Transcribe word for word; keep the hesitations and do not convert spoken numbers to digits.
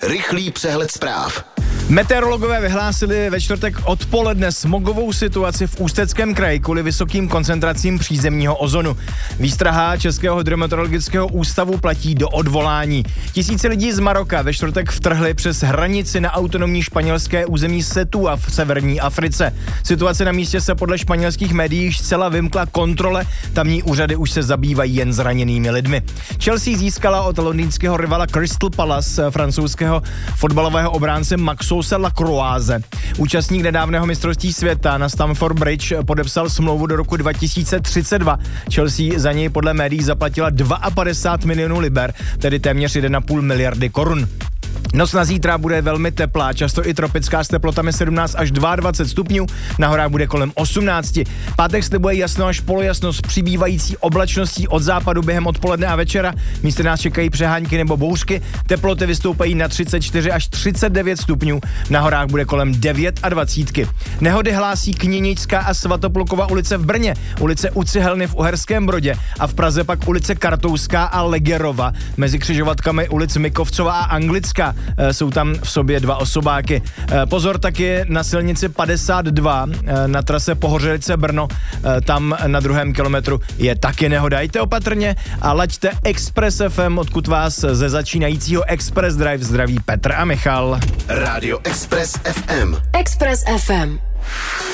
Rychlý přehled zpráv. Meteorologové vyhlásili ve čtvrtek odpoledne smogovou situaci v Ústeckém kraji kvůli vysokým koncentracím přízemního ozonu. Výstraha Českého hydrometeorologického ústavu platí do odvolání. Tisíce lidí z Maroka ve čtvrtek vtrhli přes hranici na autonomní španělské území Setua v severní Africe. Situace na místě se podle španělských médií již zcela vymkla kontrole, tamní úřady už se zabývají jen zraněnými lidmi. Chelsea získala od londýnského rivala Crystal Palace francouzského fotbalového obránce Maxou Lacroise. Účastník nedávného mistrovství světa na Stamford Bridge podepsal smlouvu do roku dva tisíce třicet dva. Chelsea za něj podle médií zaplatila padesát dva milionů liber, tedy téměř jedna celá pět miliardy korun. Noc na zítra bude velmi teplá, často i tropická s teplotami sedmnáct až dvacet dva stupňů, na horách bude kolem osmnáct. Pátek slibuje jasno až polojasno s přibývající oblačností od západu během odpoledne a večera. Místy nás čekají přehánky nebo bouřky, teploty vystoupají na třicet čtyři až třicet devět stupňů, na horách bude kolem dvacet devět. Nehody hlásí Kněnická a Svatoplukova ulice v Brně, ulice U Cihelny v Uherském Brodě a v Praze pak ulice Kartouská a Legerova, mezi křižovatkami ulic Mikovcova a Anglická. Jsou tam v sobě dva osobáky. Pozor taky na silnici padesát dva na trase Pohořelice Brno, tam na druhém kilometru je taky nehoda. Jděte opatrně a laďte Express F M, odkud vás ze začínajícího Express Drive zdraví Petr a Michal. Rádio Express F M. Express F M.